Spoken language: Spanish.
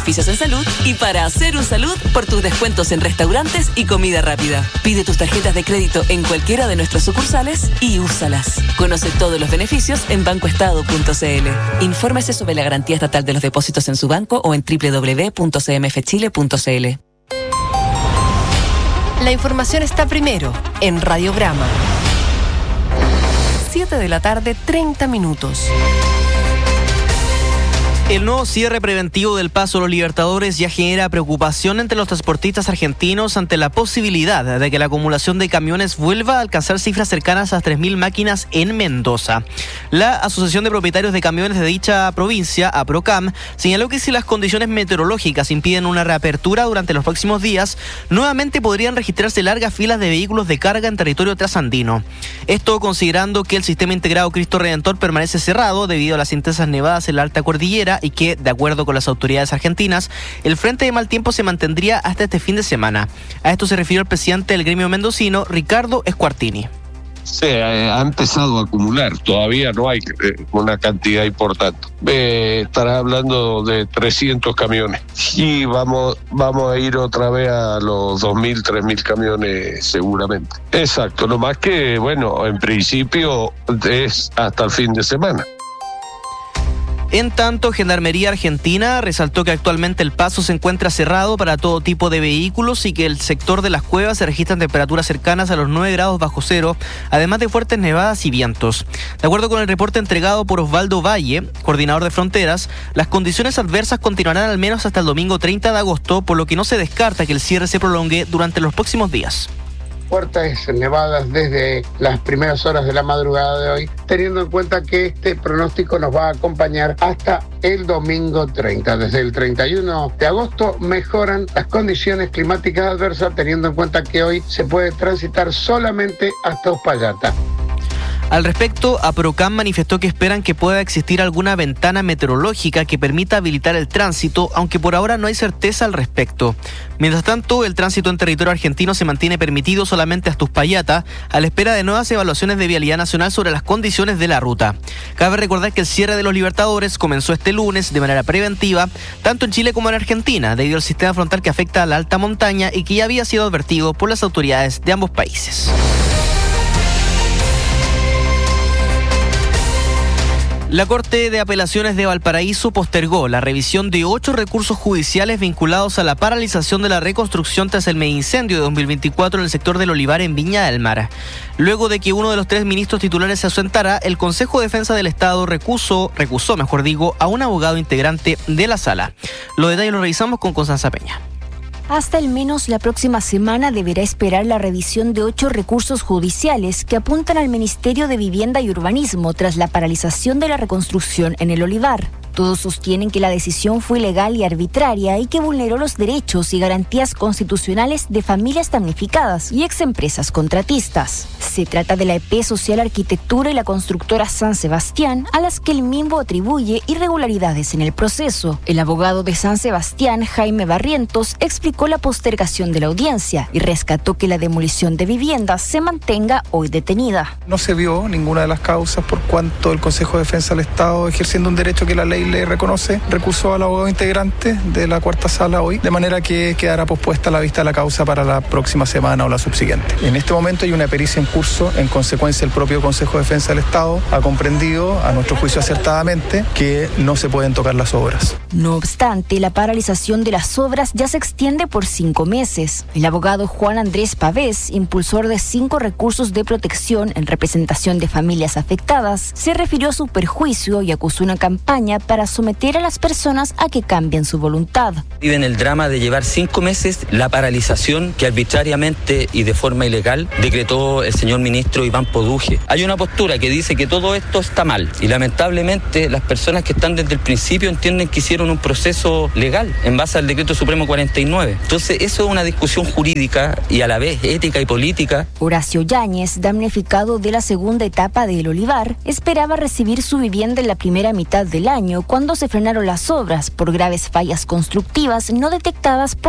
beneficios en salud y para hacer un salud por tus descuentos en restaurantes y comida rápida. Pide tus tarjetas de crédito en cualquiera de nuestras sucursales y úsalas. Conoce todos los beneficios en bancoestado.cl. Infórmese sobre la garantía estatal de los depósitos en su banco o en www.cmfchile.cl. La información está primero en Radiograma. 7:30 p.m. El nuevo cierre preventivo del Paso a los Libertadores ya genera preocupación entre los transportistas argentinos ante la posibilidad de que la acumulación de camiones vuelva a alcanzar cifras cercanas a 3.000 máquinas en Mendoza. La Asociación de Propietarios de Camiones de dicha provincia, APROCAM, señaló que si las condiciones meteorológicas impiden una reapertura durante los próximos días, nuevamente podrían registrarse largas filas de vehículos de carga en territorio trasandino. Esto considerando que el sistema integrado Cristo Redentor permanece cerrado debido a las intensas nevadas en la alta cordillera y que, de acuerdo con las autoridades argentinas, el frente de mal tiempo se mantendría hasta este fin de semana. A esto se refirió el presidente del gremio mendocino, Ricardo Escuartini. Sí, ha empezado a acumular, todavía no hay una cantidad importante. Estará hablando de 300 camiones y vamos a ir otra vez a los 2.000, 3.000 camiones seguramente. Exacto, lo más que, bueno, en principio es hasta el fin de semana. En tanto, Gendarmería Argentina resaltó que actualmente el paso se encuentra cerrado para todo tipo de vehículos y que el sector de las cuevas se registran temperaturas cercanas a los 9 grados bajo cero, además de fuertes nevadas y vientos. De acuerdo con el reporte entregado por Osvaldo Valle, coordinador de fronteras, las condiciones adversas continuarán al menos hasta el domingo 30 de agosto, por lo que no se descarta que el cierre se prolongue durante los próximos días. Fuertes nevadas desde las primeras horas de la madrugada de hoy, teniendo en cuenta que este pronóstico nos va a acompañar hasta el domingo 30. Desde el 31 de agosto mejoran las condiciones climáticas adversas, teniendo en cuenta que hoy se puede transitar solamente hasta Uspallata. Al respecto, APROCAM manifestó que esperan que pueda existir alguna ventana meteorológica que permita habilitar el tránsito, aunque por ahora no hay certeza al respecto. Mientras tanto, el tránsito en territorio argentino se mantiene permitido solamente hasta Uspallata, a la espera de nuevas evaluaciones de Vialidad Nacional sobre las condiciones de la ruta. Cabe recordar que el cierre de los Libertadores comenzó este lunes de manera preventiva, tanto en Chile como en Argentina, debido al sistema frontal que afecta a la alta montaña y que ya había sido advertido por las autoridades de ambos países. La Corte de Apelaciones de Valparaíso postergó la revisión de 8 recursos judiciales vinculados a la paralización de la reconstrucción tras el megaincendio de 2024 en el sector del Olivar en Viña del Mar. Luego de que uno de los 3 ministros titulares se ausentara, el Consejo de Defensa del Estado recusó, a un abogado integrante de la sala. Los detalles los revisamos con Constanza Peña. Hasta al menos la próxima semana deberá esperar la revisión de 8 recursos judiciales que apuntan al Ministerio de Vivienda y Urbanismo tras la paralización de la reconstrucción en el Olivar. Todos sostienen que la decisión fue ilegal y arbitraria y que vulneró los derechos y garantías constitucionales de familias damnificadas y exempresas contratistas. Se trata de la EP Social Arquitectura y la constructora San Sebastián, a las que el MIMBO atribuye irregularidades en el proceso. El abogado de San Sebastián, Jaime Barrientos, explicó la postergación de la audiencia y rescató que la demolición de viviendas se mantenga hoy detenida. No se vio ninguna de las causas por cuanto el Consejo de Defensa del Estado, ejerciendo un derecho que la ley le reconoce, recusó al abogado integrante de la cuarta sala hoy, de manera que quedará pospuesta la vista de la causa para la próxima semana o la subsiguiente. En este momento hay una pericia en curso, en consecuencia el propio Consejo de Defensa del Estado ha comprendido, a nuestro juicio acertadamente, que no se pueden tocar las obras. No obstante, la paralización de las obras ya se extiende por 5 meses. El abogado Juan Andrés Pavés, impulsor de 5 recursos de protección en representación de familias afectadas, se refirió a su perjuicio y acusó una campaña para someter a las personas a que cambien su voluntad. Viven el drama de llevar 5 meses la paralización que arbitrariamente y de forma ilegal decretó el señor ministro Iván Poduje. Hay una postura que dice que todo esto está mal y lamentablemente las personas que están desde el principio entienden que hicieron un proceso legal en base al decreto supremo 49. Entonces eso es una discusión jurídica y a la vez ética y política. Horacio Yáñez, damnificado de la segunda etapa de El Olivar, esperaba recibir su vivienda en la primera mitad del año cuando se frenaron las obras por graves fallas constructivas no detectadas por